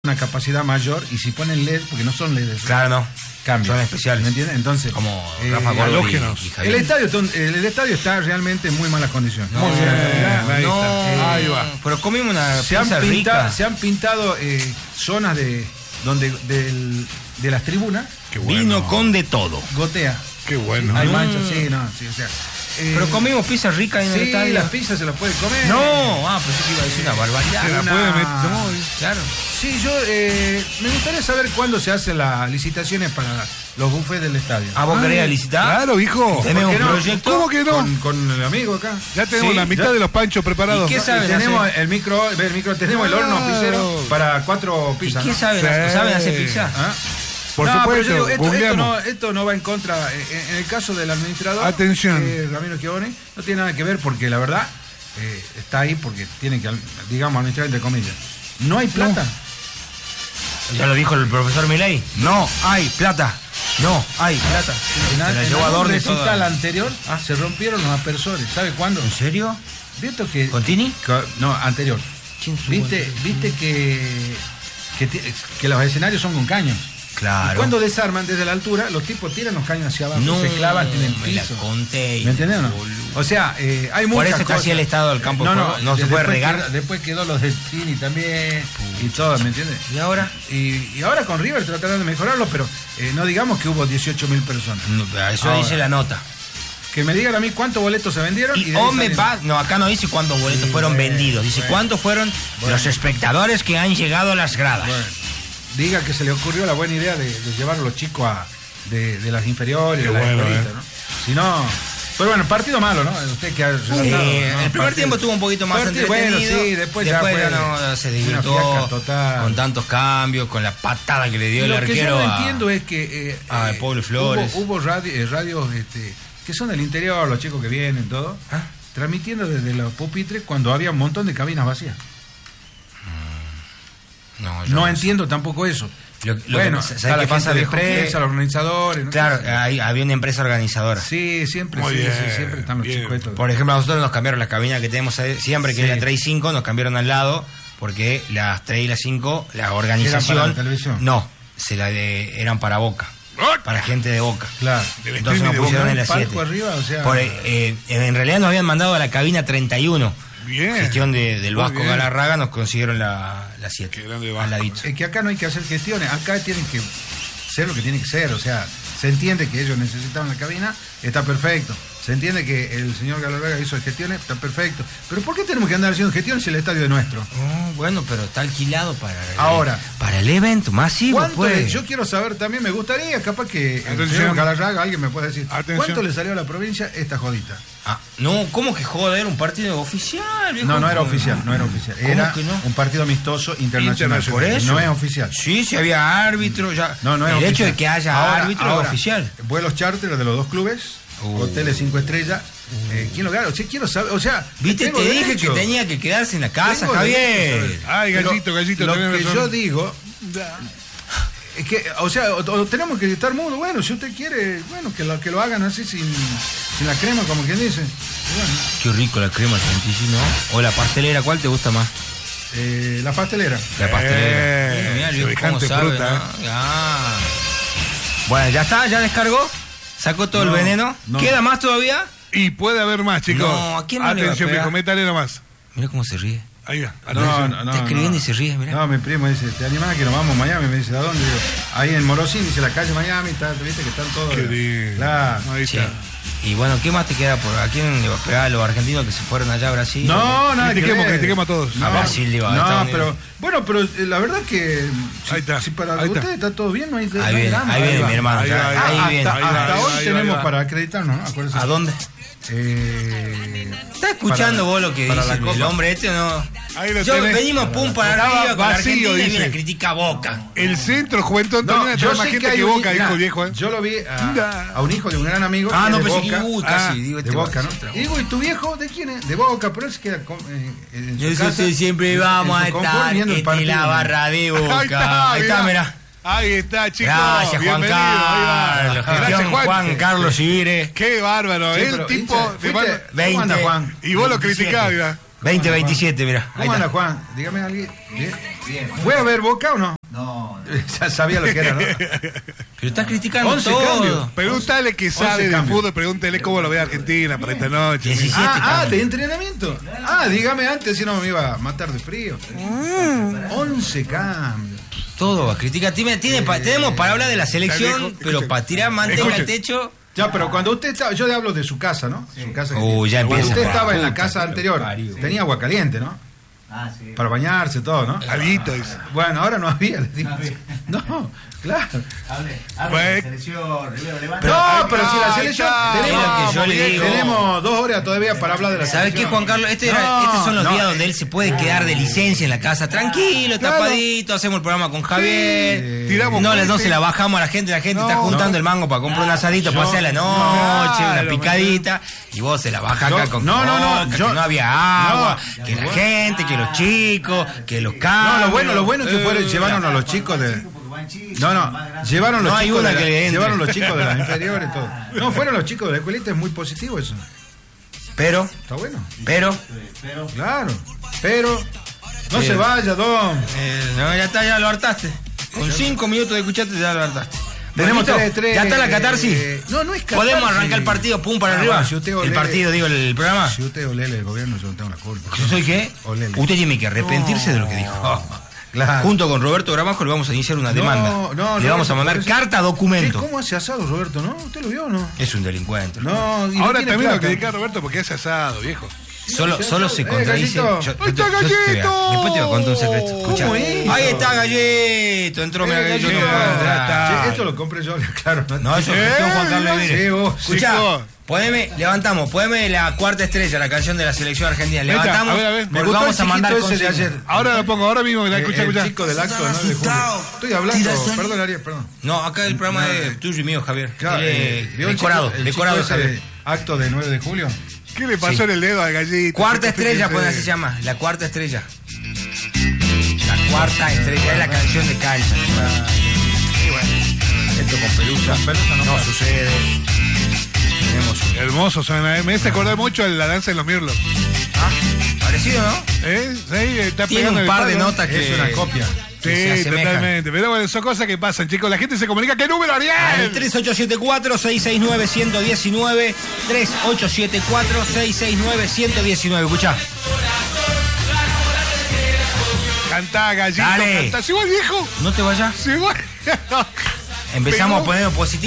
una capacidad mayor, y si ponen LED, porque no son LED, claro, no. Cambian. Son especiales. ¿Me entiendes? Entonces, como Rafa Gordo y el estadio está realmente en muy malas condiciones. No, ahí va. Pero comimos una pizza rica. Se han pintado zonas de las tribunas. Qué bueno. Vino con de todo. Gotea. Qué bueno. Hay manchas, sí, o sea. Pero comimos pizza rica en el estadio. Sí, las pizzas se las puede comer. No, pensé que iba a decir una barbaridad. Se la puede meter. Claro. Sí, yo me gustaría saber cuándo se hacen las licitaciones para los buffets del estadio. ¿Vos querés licitar? Claro, hijo. ¿Tenemos un proyecto? ¿Cómo que no? Con el amigo acá. Ya tenemos la mitad de los panchos preparados. ¿Y qué saben tenemos hacer? el micro, tenemos el horno pizzero para 4 pizzas. ¿Y qué saben hacer? ¿Saben hacer pizza? Por supuesto, pero yo digo, esto no va en contra. En el caso del administrador, atención, Ramiro Schiavone, no tiene nada que ver, porque la verdad está ahí porque tiene que, digamos, administrar entre comillas. No hay plata. Ya lo dijo el profesor Milei. No hay plata. No hay plata. En el recital anterior se rompieron los aspersores. ¿Sabe cuándo? ¿En serio? ¿Viste que? ¿Contini? No, anterior. ¿Viste que los escenarios son con caños? Claro. Y cuando desarman desde la altura, los tipos tiran los caños hacia abajo, se clavan en el piso. ¿Me entendés o no? O sea, hay muchas cosas. Por eso está así el estado del campo. No se puede regar. Después quedó los del Tini también y todo, ¿me entiendes? ¿Y ahora? Y ahora con River tratarán de mejorarlo, pero no digamos que hubo 18.000 personas. Eso dice la nota. Que me digan a mí cuántos boletos se vendieron. No, acá no dice cuántos boletos fueron vendidos. Dice cuántos fueron los espectadores que han llegado a las gradas. Bueno. Diga que se le ocurrió la buena idea de llevar a los chicos de las inferiores, de las escuelitas, ¿no? Si no... Pero bueno, partido malo, ¿no? Usted que ha relatado, ¿no? El primer tiempo estuvo un poquito más entretenido. Bueno, sí, después ya se divirtió con tantos cambios, con la patada que le dio el arquero. Lo que yo no entiendo es que... a Pablo Flores. Hubo radios que son del interior, los chicos que vienen, todo, transmitiendo desde los pupitres cuando había un montón de cabinas vacías. No entiendo tampoco eso. Bueno, ¿sabes qué pasa de prensa, los organizadores? ¿no? Claro, había una empresa organizadora. Sí, siempre están los chicos estos. Por ejemplo, a nosotros nos cambiaron la cabina que tenemos siempre, que es la 3 y 5, nos cambiaron al lado, porque las 3 y las 5, la organización... ¿Eran para la televisión? No, eran para Boca. Para gente de Boca. Claro. Entonces nos pusieron en la 7. En realidad nos habían mandado a la cabina 31. Bien. Gestión del Vasco Galarraga, nos consiguieron la 7. Al ladito. Es que acá no hay que hacer gestiones, acá tienen que ser lo que tiene que ser, o sea, se entiende que ellos necesitaban la cabina, está perfecto. Se entiende que el señor Galarraga hizo gestiones, está perfecto. Pero ¿por qué tenemos que andar haciendo gestiones si el estadio es nuestro? Bueno, pero está alquilado para el evento masivo. Yo quiero saber también, me gustaría, capaz que el señor Galarraga, alguien me puede decir, ¿cuánto le salió a la provincia esta jodita? No, ¿cómo que joder? Un partido oficial, viejo. No era oficial. Era un partido amistoso internacional. Por eso. No es oficial. Sí, si había árbitro, ya. No es oficial. El hecho de que haya árbitro es oficial. Vuelos charter de los dos clubes, hoteles 5 estrellas. ¿Quién lo gana? Quiero saber, viste, te dije que tenía que quedarse en la casa, Javier. Ay, gallito. Lo que yo digo... Es que, o tenemos que estar mudos. Bueno, si usted quiere, bueno, que lo hagan así sin la crema, como quien dice. Bueno. Qué rico la crema chantilly, ¿no? O la pastelera, ¿cuál te gusta más? La pastelera. La pastelera. Mirá, ¿cómo sabe, fruta, ¿no? Bueno, ya está, ya descargó. Sacó todo el veneno. No. ¿Queda más todavía? Y puede haber más, chicos. No, ¿a quién no atención, le va a viejo, métale nomás. Mira cómo se ríe. Ahí va. Está escribiendo y se ríe, mirá. No, mi primo dice, ¿te animás que nos vamos a Miami? Me dice, ¿a dónde? Digo, ahí en Morosín, dice, la calle Miami, viste que están todos... Claro. Ahí está. Y bueno, ¿qué más te queda por a quién le va a pegar a los argentinos que se fueron allá a Brasil? No, nada que critiquemos a todos. A Brasil le iba a pero bueno, pero la verdad que ahí está. Si para ustedes está todo bien, no hay ahí viene mi hermano. Hasta hoy tenemos para acreditarnos, ¿no? ¿A dónde? ¿Estás escuchando vos lo que dice el hombre este o no? Venimos pum para arriba con Argentina y viene a criticar Boca. El centro Juventud también trae más gente que Boca, dijo el viejo. Yo lo vi a un hijo de un gran amigo de Boca. Casi, de Boca, ¿no? Y digo, ¿y tu viejo de quién es? De Boca, pero él se queda en su casa. Siempre vamos a estar en la barra de Boca. Ahí está, mirá. Ahí está, chicos. Gracias, Juan Carlos. Gracias, Juan Carlos Sibire. Qué bárbaro. Sí, el tipo de 20. Juan? Y vos lo criticás, mirá. 20-27, mirá. ¿Cómo anda, Juan? Dígame a alguien. Bien. ¿Fue a ver Boca o no? No. Ya sabía lo que era, ¿no? Pero estás criticando 11 todo. cambios. Pregúntale que sabe de fútbol, pregúntale cómo lo ve Argentina para esta noche. 17 de entrenamiento. Dígame antes si no me iba a matar de frío. 11 cambios. Todo, critica. Tenemos para hablar de la selección, pero para tirar manteca al techo. Ya, pero cuando usted estaba, yo le hablo de su casa, ¿no? Su casa. Ya cuando empieza. usted estaba en la casa anterior, tenía agua caliente, ¿no? Sí. Para bañarse, todo, ¿no? Alguito, dice. Bueno, ahora no había, le digo. No, claro. Hable de la selección, Rivero, levanta. No, pero si la selección. Tenemos 2 horas todavía para hablar de la selección. ¿Sabes qué, Juan Carlos? Estos son los días donde él se puede quedar de licencia en la casa, tranquilo, tapadito, hacemos el programa con Javier. Tiramos no se la bajamos a la gente está juntando el mango para comprar un asadito para hacer la noche, una picadita, y vos se la bajás acá con que no había agua, que la gente, que los chicos, que los cambios. No, lo bueno es que llevaron a los chicos de... llevaron los chicos de las inferiores, todo. No, fueron los chicos de la escuelita, es muy positivo eso. Pero, está bueno. Claro, no se vaya, don. Ya lo hartaste. Con 5 minutos de escucharte ya lo hartaste. Tenemos 3. ¿Ya está la catarsis? No es catarsis. ¿Podemos arrancar el partido, pum, para arriba? Si usted el partido, digo, el programa. Si usted olele el gobierno, yo no tengo la culpa. ¿Yo soy qué? Olele. Usted tiene que arrepentirse de lo que dijo. Claro. Junto con Roberto Gramajo le vamos a iniciar una demanda. Le vamos a mandar carta documento. ¿Cómo hace asado, Roberto? ¿No? ¿Usted lo vio o no? Es un delincuente. No, ahora también lo criticar a Roberto porque hace asado, viejo. Solo se contradice. ¡Ahí está Gallito! Después te voy a contar un secreto. Escucha. Ahí está Gallito. Entró mi Gallito. Esto lo compré yo, claro. No, eso es Juan Carlos Mire. Escucha. Poneme la cuarta estrella, la canción de la selección argentina. Levantamos. A ver. Me gustó vamos a mandar ese de ayer. Ahora lo pongo, ahora mismo. Escucha. El chico del acto de 9 de julio. Estoy hablando. Perdón, Ariel, perdón. No, acá el programa es tuyo y mío, Javier. Claro, decorado, Javier. Acto de 9 de julio. ¿Qué le pasó en el dedo al Gallito? Cuarta estrella, pues así se llama. La cuarta estrella. La cuarta estrella es la canción de cancha. Y bueno, esto con Pelusa no sucede. Hermoso, me hace acordar mucho de la danza de los mirlos. Parecido, ¿no? Sí, está tiene un par de notas que es una copia. Sí, totalmente. Pero bueno, son cosas que pasan, chicos. La gente se comunica. ¿Qué número, Ariel? Al 3874-669-119. 3874-669-119. Escuchá. Cantá, Gallito. Dale. Cantá. ¿Se va el viejo? No te vayas. Se va. Empezamos a poner positivo.